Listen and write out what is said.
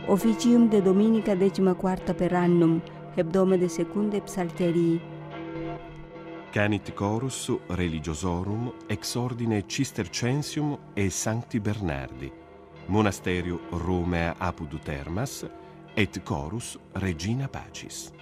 officium de dominica 14 per annum, hebdome de secunde psalterii. Canit chorus religiosorum ex ordine Cistercensium e Sancti Bernardi, monasterio Romea apud Termas, et chorus Regina Pacis.